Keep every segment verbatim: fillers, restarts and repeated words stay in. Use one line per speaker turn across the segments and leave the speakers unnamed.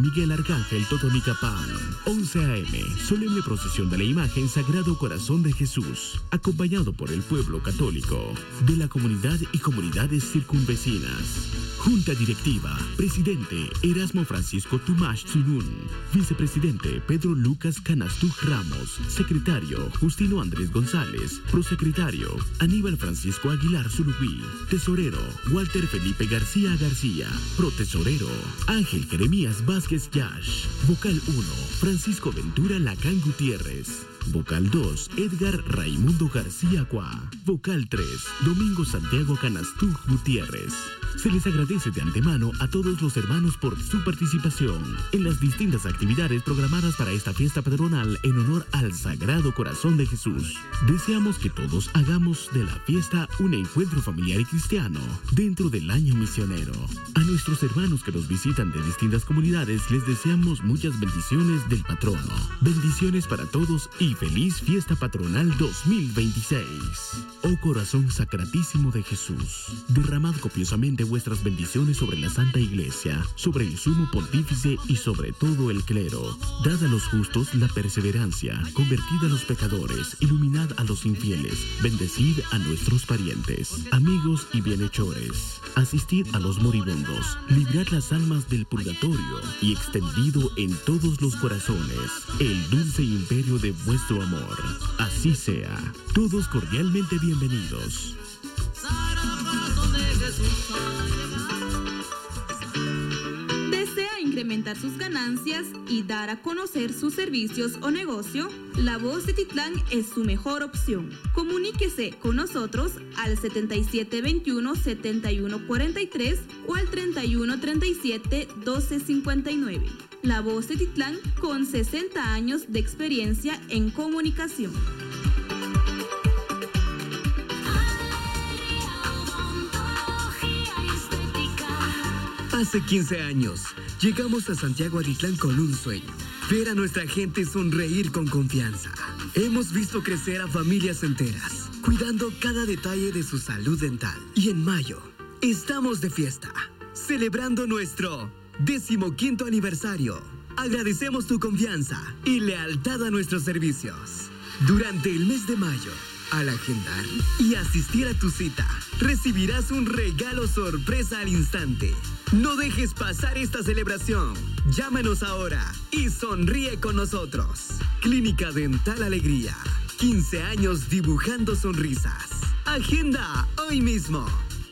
Miguel Arcángel Totonicapán, once a eme, solemne procesión de la imagen Sagrado Corazón de Jesús, acompañado por el pueblo católico de la comunidad y comunidades circunvecinas. Junta Directiva, Presidente Erasmo Francisco Tumash Zunun, Vicepresidente Pedro Lucas Canastuj Ramos, Secretario Justino Andrés González, Prosecretario Aníbal Francisco Aguilar Zuluí, Tesorero Walter Felipe García García, Protesorero Ángel Jeremías Vázquez Yash, Vocal uno Francisco Ventura Lacán Gutiérrez, Vocal dos Edgar Raimundo García Cuá, Vocal tres Domingo Santiago Canastuj Gutiérrez. Se les agradece de antemano a todos los hermanos por su participación en las distintas actividades programadas para esta fiesta patronal en honor al Sagrado Corazón de Jesús. Deseamos que todos hagamos de la fiesta un encuentro familiar y cristiano dentro del año misionero. A nuestros hermanos que nos visitan de distintas comunidades les deseamos muchas bendiciones del patrono. Bendiciones para todos y feliz fiesta patronal dos mil veintiséis. Oh Corazón Sacratísimo de Jesús, derramad copiosamente vuestras bendiciones sobre la Santa Iglesia, sobre el Sumo Pontífice y sobre todo el clero. Dad a los justos la perseverancia, convertid a los pecadores, iluminad a los infieles, bendecid a nuestros parientes, amigos y bienhechores. Asistid a los moribundos, librad las almas del purgatorio y extendido en todos los corazones el dulce imperio de vuestro amor. Así sea. Todos cordialmente bienvenidos.
¿Desea incrementar sus ganancias y dar a conocer sus servicios o negocio? La Voz de Titlán es su mejor opción. Comuníquese con nosotros al setenta y siete veintiuno, setenta y uno cuarenta y tres o al treinta y uno treinta y siete, doce cincuenta y nueve. La Voz de Titlán con sesenta años de experiencia en comunicación.
Hace quince años, llegamos a Santiago Atitlán con un sueño: ver a nuestra gente sonreír con confianza. Hemos visto crecer a familias enteras, cuidando cada detalle de su salud dental. Y en mayo, estamos de fiesta, celebrando nuestro decimoquinto aniversario. Agradecemos tu confianza y lealtad a nuestros servicios. Durante el mes de mayo, al agendar y asistir a tu cita, recibirás un regalo sorpresa al instante. No dejes pasar esta celebración. Llámanos ahora y sonríe con nosotros. Clínica Dental Alegría. quince años dibujando sonrisas. Agenda hoy mismo.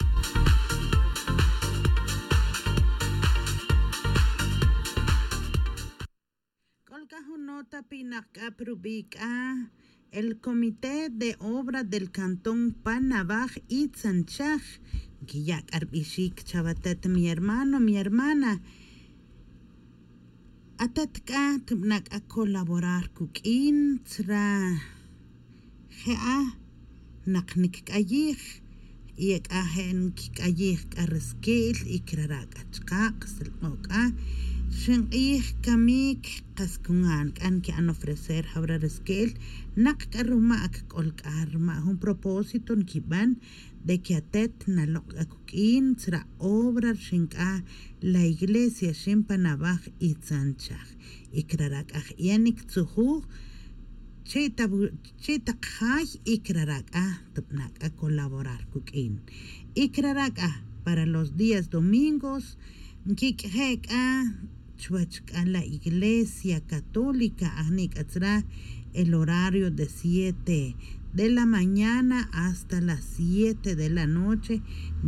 El Comité de Obra del Cantón Panabaj y Tzanchaj, Guillac Arbishik Chavatet, mi hermano, mi hermana, Atatka Tubnak a colaborar Kukin, Tra Gea, Naknik Kayik, Yek Ahen Kikayik Arreskil, Ikrarak Achkak, Selmoka. Shen ich kamik kaskungan kan que han ofrecer habrar esquel nak karuma ak kolkarma un propósito en kiban de que atet na lo akukin será obra shinka la iglesia shimpanabaj y tzanchaj y krarak aj yanik tzuhu cheta cheta kaj y krarak a tupnak a colaborar kukin y krarak a para los días domingos kik a a la iglesia católica el horario de siete de la mañana hasta las siete de la noche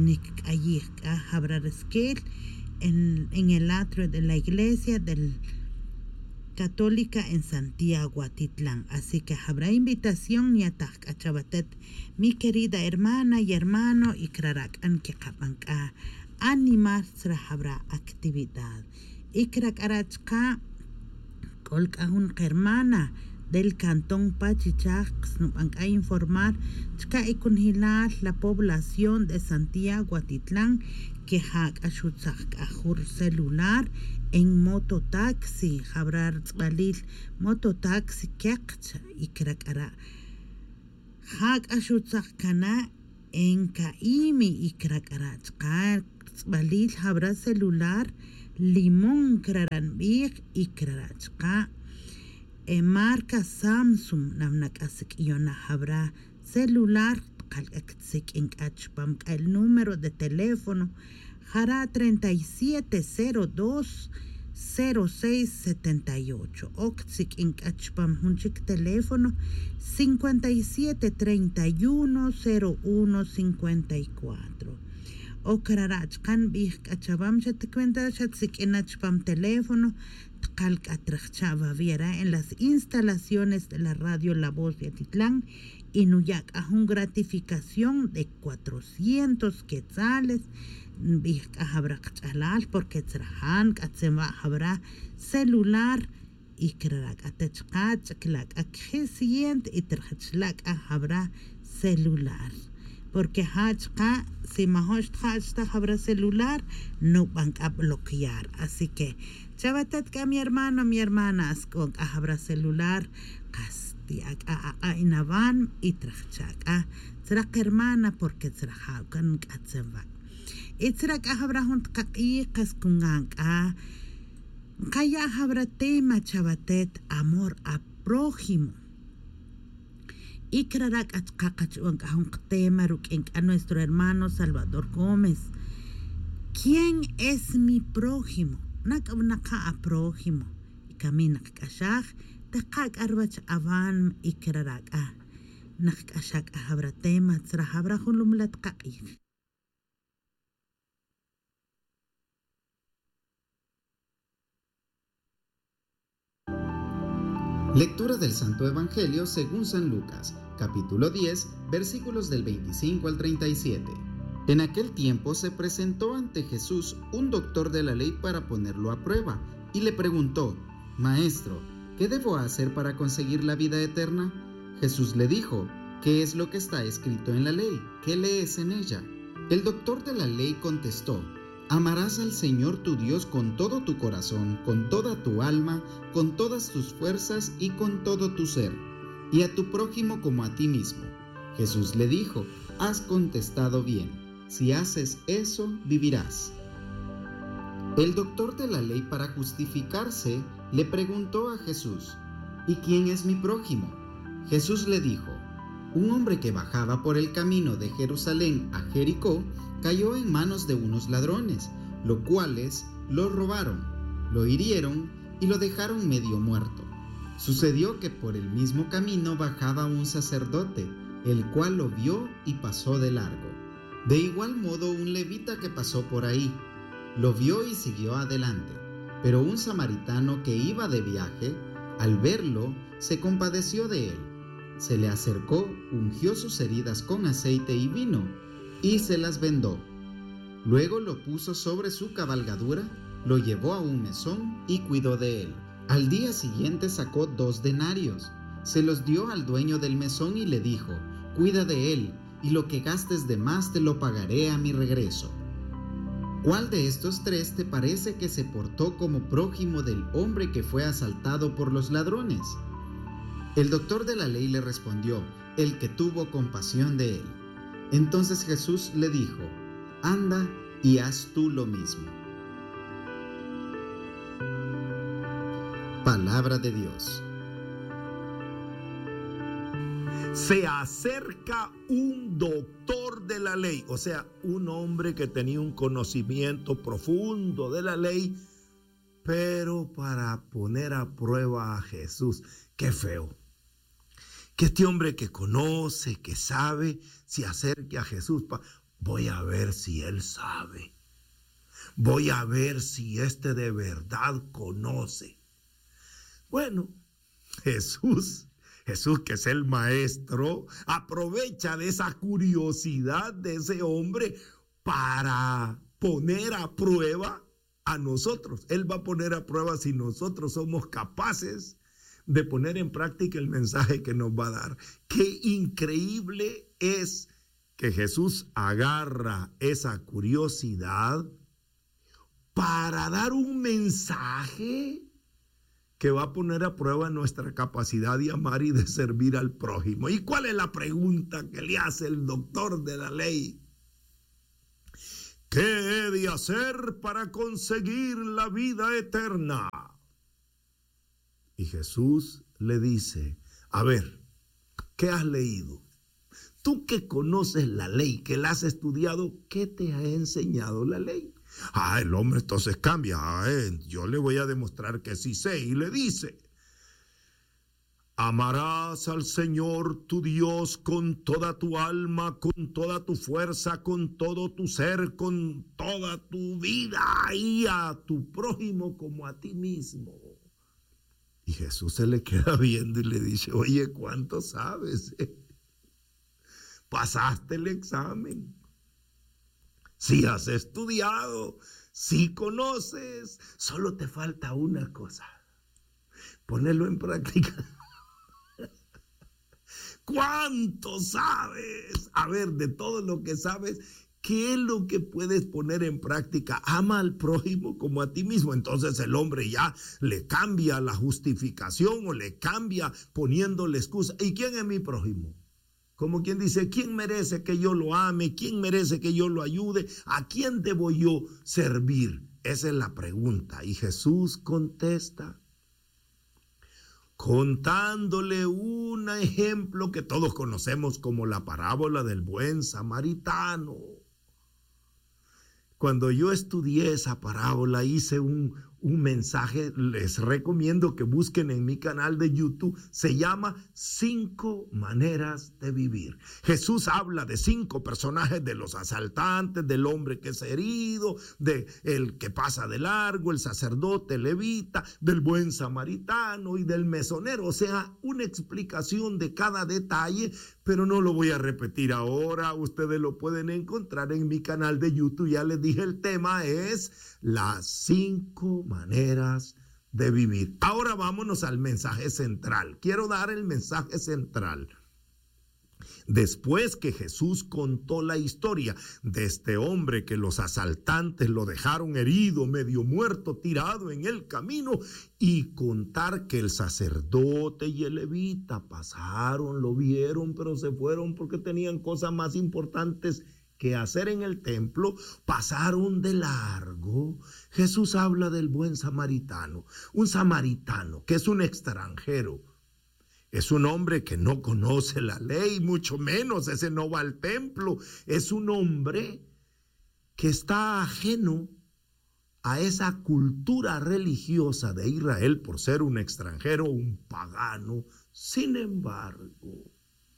en, en el atrio de la iglesia del católica en Santiago Atitlán. Así que habrá invitación ni atak a Chabatet, mi querida hermana y hermano, y krarak an que kapanka animar habrá actividad. Ikrak arachka kolkahun hermana del cantón Pachichaj nos van a informar chka ikunhilar la población de Santiago Atitlán que hak ashutzak ajur celular en mototaxi habrar balil mototaxi kekcha ikrak ara hak ashutzak kana en kaimi ikrak ara chka balil habrar celular limón kraran big y krarachka. E marca Samsung namnak asik iona habra celular kalkaksik inkachpam el número de teléfono jara treinta y siete cero dos cero seis setenta y ocho. Oxik inkachpam hunchik teléfono cincuenta y siete treinta y uno cero uno cincuenta y cuatro. Okrarachkan bih kachabam chatkwenta chatsik inachpam teléfono Tkalkatrachava viera en las instalaciones de la radio La Voz de Atitlán y Nuyac a una gratificación de cuatrocientos quetzales porque trajan habrá celular y habrá celular porque hachka si mahosh hachta habrá celular no van a bloquear, así que chavatat que mi hermano mi hermana con habrá celular casti a a inavan y trachak a trak hermana porque trajakan katzeva itrak habrá junt kaqi kaskungan a kaya habrá tema chavatet amor a prójimo. Y krarak at kakachun kahun tema rukin a nuestro hermano Salvador Gómez. ¿Quién es mi prójimo? Nak naka a prójimo. Y camina kashak, takak arbach avan y krarak a. Nak kashak a habra tema, trahabra hulumlat kaik.
Lectura del Santo Evangelio según San Lucas, capítulo diez, versículos del veinticinco al treinta y siete. En aquel tiempo se presentó ante Jesús un doctor de la ley para ponerlo a prueba, y le preguntó: Maestro, ¿qué debo hacer para conseguir la vida eterna? Jesús le dijo: ¿Qué es lo que está escrito en la ley? ¿Qué lees en ella? El doctor de la ley contestó: Amarás al Señor tu Dios con todo tu corazón, con toda tu alma, con todas tus fuerzas y con todo tu ser, y a tu prójimo como a ti mismo. Jesús le dijo: Has contestado bien. Si haces eso, vivirás. El doctor de la ley, para justificarse, le preguntó a Jesús: ¿Y quién es mi prójimo? Jesús le dijo: Un hombre que bajaba por el camino de Jerusalén a Jericó cayó en manos de unos ladrones, los cuales lo robaron, lo hirieron y lo dejaron medio muerto. Sucedió que por el mismo camino bajaba un sacerdote, el cual lo vio y pasó de largo. De igual modo un levita que pasó por ahí, lo vio y siguió adelante. Pero un samaritano que iba de viaje, al verlo, se compadeció de él. Se le acercó, ungió sus heridas con aceite y vino, y se las vendó. Luego lo puso sobre su cabalgadura, lo llevó a un mesón y cuidó de él. Al día siguiente sacó dos denarios, se los dio al dueño del mesón y le dijo: Cuida de él, y lo que gastes de más te lo pagaré a mi regreso. ¿Cuál de estos tres te parece que se portó como prójimo del hombre que fue asaltado por los ladrones? El doctor de la ley le respondió: El que tuvo compasión de él. Entonces Jesús le dijo: Anda y haz tú lo mismo. Palabra de Dios.
Se acerca un doctor de la ley, o sea, un hombre que tenía un conocimiento profundo de la ley, pero para poner a prueba a Jesús. Qué feo. Que este hombre que conoce, que sabe, se acerque a Jesús. Pa- Voy a ver si él sabe. Voy a ver si este de verdad conoce. Bueno, Jesús, Jesús que es el maestro, aprovecha de esa curiosidad de ese hombre para poner a prueba a nosotros. Él va a poner a prueba si nosotros somos capaces de poner en práctica el mensaje que nos va a dar. Qué increíble es que Jesús agarra esa curiosidad para dar un mensaje que va a poner a prueba nuestra capacidad de amar y de servir al prójimo. ¿Y cuál es la pregunta que le hace el doctor de la ley? ¿qué he de hacer para conseguir la vida eterna? Y Jesús le dice, a ver, ¿qué has leído? Tú que conoces la ley, que la has estudiado, ¿qué te ha enseñado la ley? Ah, el hombre entonces cambia. Ah, eh, yo le voy a demostrar que sí sé. Y le dice, amarás al Señor tu Dios con toda tu alma, con toda tu fuerza, con todo tu ser, con toda tu vida, y a tu prójimo como a ti mismo. Y Jesús se le queda viendo y le dice, oye, ¿cuánto sabes? Pasaste el examen. Si has estudiado, si conoces, solo te falta una cosa: ponerlo en práctica. ¿Cuánto sabes? A ver, de todo lo que sabes, ¿qué es lo que puedes poner en práctica? Ama al prójimo como a ti mismo. Entonces el hombre ya le cambia la justificación o le cambia poniéndole excusa. ¿Y quién es mi prójimo? Como quien dice, ¿quién merece que yo lo ame? ¿Quién merece que yo lo ayude? ¿A quién debo yo servir? Esa es la pregunta. Y Jesús contesta contándole un ejemplo que todos conocemos como la parábola del buen samaritano. Cuando yo estudié esa parábola, hice un, un mensaje, les recomiendo que busquen en mi canal de YouTube, se llama Cinco Maneras de Vivir. Jesús habla de cinco personajes: de los asaltantes, del hombre que es herido, de el que pasa de largo, el sacerdote levita, del buen samaritano y del mesonero. O sea, una explicación de cada detalle, pero no lo voy a repetir ahora. Ustedes lo pueden encontrar en mi canal de YouTube. Ya les dije, el tema es las cinco maneras de vivir. Ahora vámonos al mensaje central. Quiero dar el mensaje central. Después que Jesús contó la historia de este hombre que los asaltantes lo dejaron herido, medio muerto, tirado en el camino, y contar que el sacerdote y el levita pasaron, lo vieron, pero se fueron porque tenían cosas más importantes que hacer en el templo, pasaron de largo. Jesús habla del buen samaritano, un samaritano que es un extranjero. Es un hombre que no conoce la ley, mucho menos, ese no va al templo. Es un hombre que está ajeno a esa cultura religiosa de Israel por ser un extranjero, un pagano. Sin embargo,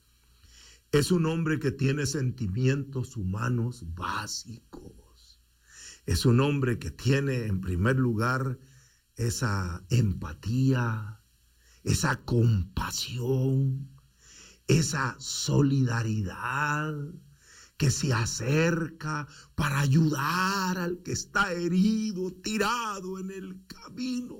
es un hombre que tiene sentimientos humanos básicos. Es un hombre que tiene, en primer lugar, esa empatía, esa compasión, esa solidaridad, que se acerca para ayudar al que está herido, tirado en el camino.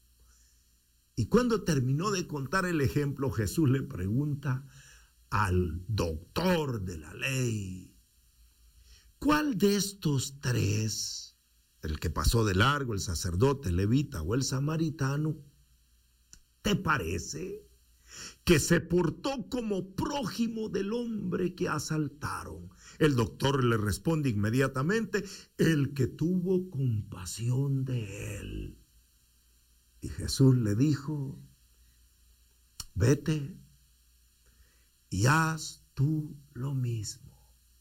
Y cuando terminó de contar el ejemplo, Jesús le pregunta al doctor de la ley: ¿cuál de estos tres, el que pasó de largo, el sacerdote, el levita o el samaritano, te parece que se portó como prójimo del hombre que asaltaron? El doctor le responde inmediatamente: el que tuvo compasión de él. Y Jesús le dijo: vete y haz tú lo mismo.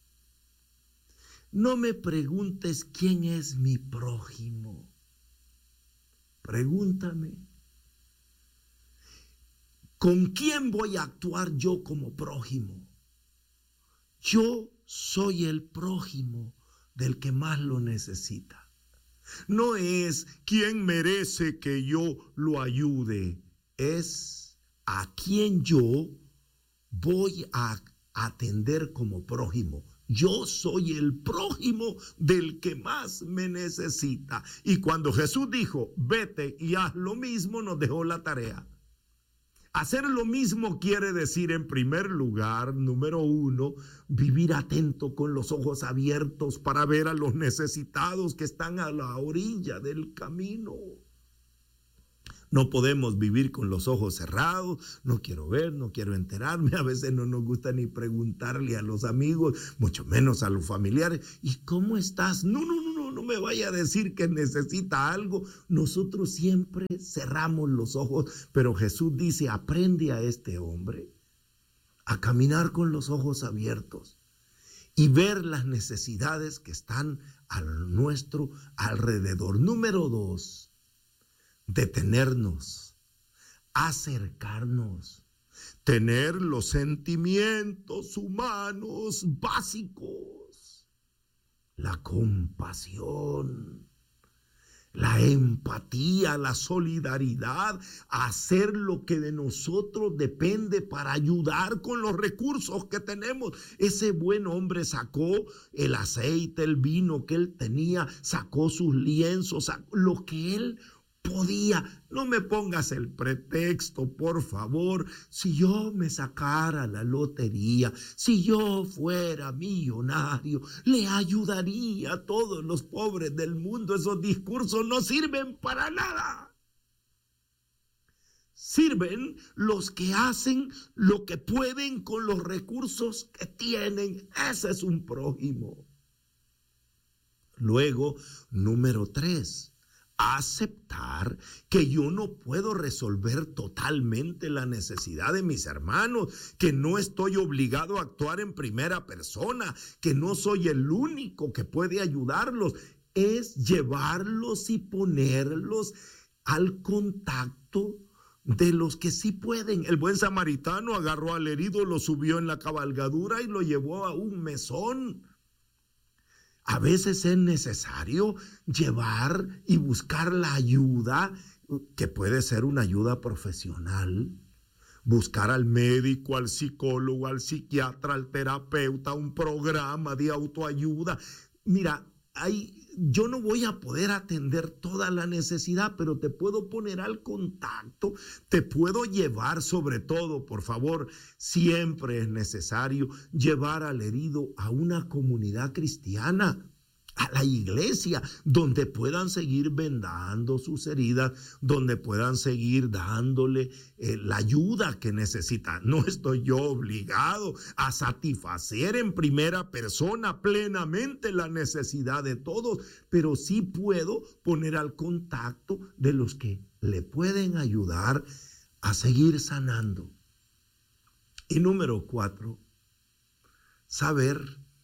No me preguntes quién es mi prójimo. Pregúntame: ¿con quién voy a actuar yo como prójimo? Yo soy el prójimo del que más lo necesita. No es quién merece que yo lo ayude, es a quien yo voy a atender como prójimo. Yo soy el prójimo del que más me necesita. Y cuando Jesús dijo: vete y haz lo mismo, nos dejó la tarea. Hacer lo mismo quiere decir, en primer lugar, número uno, vivir atento con los ojos abiertos para ver a los necesitados que están a la orilla del camino. No podemos vivir con los ojos cerrados, no quiero ver, no quiero enterarme, a veces no nos gusta ni preguntarle a los amigos, mucho menos a los familiares, ¿y cómo estás? No, no, no, no, no me vaya a decir que necesita algo. Nosotros siempre cerramos los ojos, pero Jesús dice, aprende a este hombre a caminar con los ojos abiertos y ver las necesidades que están a nuestro alrededor. Número dos, detenernos, acercarnos, tener los sentimientos humanos básicos, la compasión, la empatía, la solidaridad, hacer lo que de nosotros depende para ayudar con los recursos que tenemos. Ese buen hombre sacó el aceite, el vino que él tenía, sacó sus lienzos, sacó lo que él podía. No me pongas el pretexto, por favor. Si yo me sacara la lotería, si yo fuera millonario, le ayudaría a todos los pobres del mundo. Esos discursos no sirven para nada. Sirven los que hacen lo que pueden con los recursos que tienen. Ese es un prójimo. Luego, número tres. Aceptar que yo no puedo resolver totalmente la necesidad de mis hermanos, que no estoy obligado a actuar en primera persona, que no soy el único que puede ayudarlos. Es llevarlos y ponerlos al contacto de los que sí pueden. El buen samaritano agarró al herido, lo subió en la cabalgadura y lo llevó a un mesón. A veces es necesario llevar y buscar la ayuda, que puede ser una ayuda profesional. Buscar al médico, al psicólogo, al psiquiatra, al terapeuta, un programa de autoayuda. Mira, hay, yo no voy a poder atender toda la necesidad, pero te puedo poner al contacto, te puedo llevar, sobre todo, por favor, siempre es necesario llevar al herido a una comunidad cristiana, a la iglesia, donde puedan seguir vendando sus heridas, donde puedan seguir dándole eh, la ayuda que necesita. No estoy yo obligado a satisfacer en primera persona plenamente la necesidad de todos, pero sí puedo poner al contacto de los que le pueden ayudar a seguir sanando. Y número cuatro, saber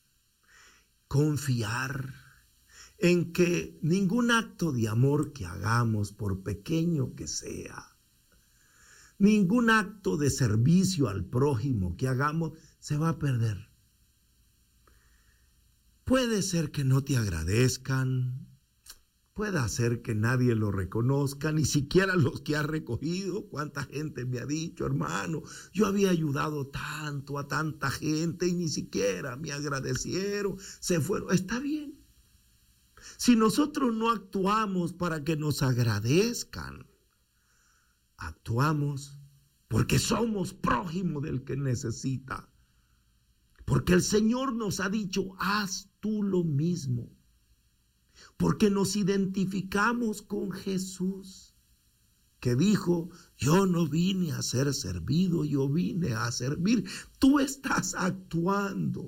confiar en que ningún acto de amor que hagamos, por pequeño que sea, ningún acto de servicio al prójimo que hagamos, se va a perder. Puede ser que no te agradezcan, puede ser que nadie lo reconozca, ni siquiera los que has recogido. ¿Cuánta gente me ha dicho, hermano, yo había ayudado tanto a tanta gente y ni siquiera me agradecieron, se fueron? Está bien. Si nosotros no actuamos para que nos agradezcan, actuamos porque somos prójimo del que necesita. Porque el Señor nos ha dicho, haz tú lo mismo. Porque nos identificamos con Jesús, que dijo, yo no vine a ser servido, yo vine a servir. Tú estás actuando.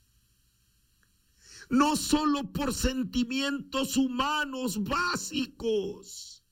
No solo por sentimientos humanos básicos,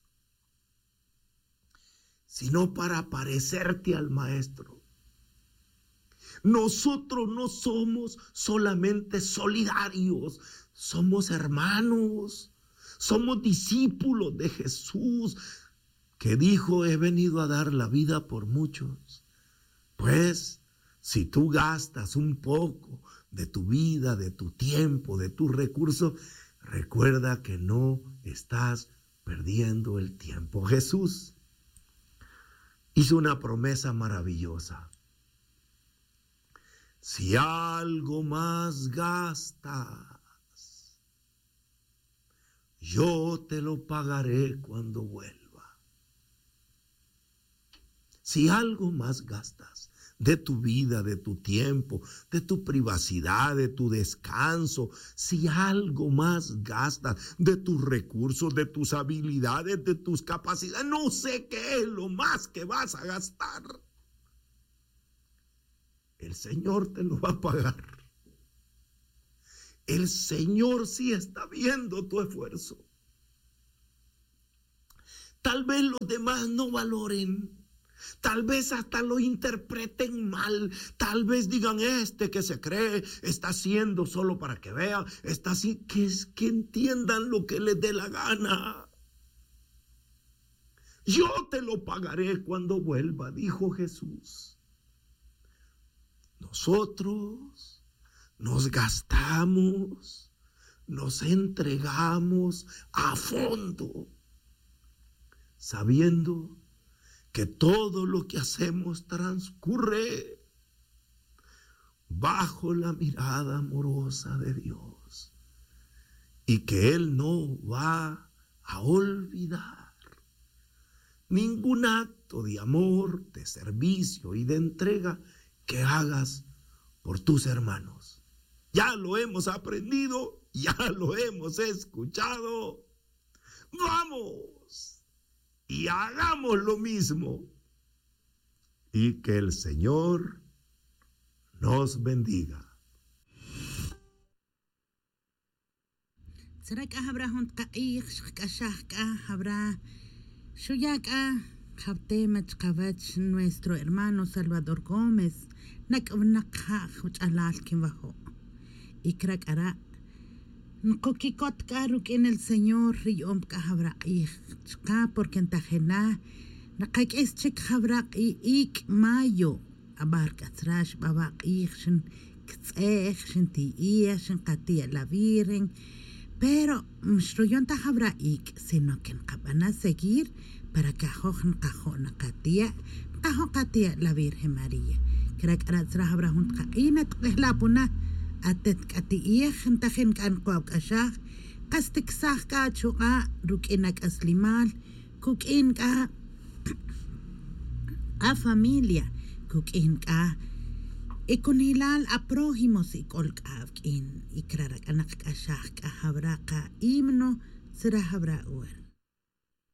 sino para parecerte al Maestro. Nosotros no somos solamente solidarios, somos hermanos, somos discípulos de Jesús, que dijo, he venido a dar la vida por muchos. Pues, si tú gastas un poco de tu vida, de tu tiempo, de tus recursos, recuerda que no estás perdiendo el tiempo. Jesús hizo una promesa maravillosa. Si algo más gastas, yo te lo pagaré cuando vuelva. Si algo más gastas, de tu vida, de tu tiempo, de tu privacidad, de tu descanso, si algo más gastas, de tus recursos, de tus habilidades, de tus capacidades, no sé qué es lo más que vas a gastar, el Señor te lo va a pagar. El Señor sí está viendo tu esfuerzo. Tal vez los demás no valoren. Tal vez hasta lo interpreten mal. Tal vez digan, este que se cree está haciendo solo para que vean. Está así, que, es, que entiendan lo que les dé la gana. Yo te lo pagaré cuando vuelva, dijo Jesús. Nosotros nos gastamos, nos entregamos a fondo, sabiendo que todo lo que hacemos transcurre bajo la mirada amorosa de Dios y que Él no va a olvidar ningún acto de amor, de servicio y de entrega que hagas por tus hermanos. Ya lo hemos aprendido, ya lo hemos escuchado. Vamos y hagamos lo mismo. Y que el Señor nos bendiga.
Nuestro hermano Salvador Gómez, y cracara Nkokikot karuk en el Señor Riom Kahabra y Chka porque en Tajena Nakak es Chik Habra y Ik Mayo Abarca Trash Baba Ichen Ktsehen Ti Ichen Katia la Viren pero Mstruyon Tahabra Ik sino que van a seguir para que Jochen Cajona Katia Cajo Katia la Virgen María Cracara Trahabra Juntka Inet la Puna atet kati iyan tahin kan ko kasha kastik sah ka chuka rukinak aslimal kukin ka a familia kukin ka ikunilal a prójimos ikol ka in ikrarak anak kasha ka habra ka imno sira habra uer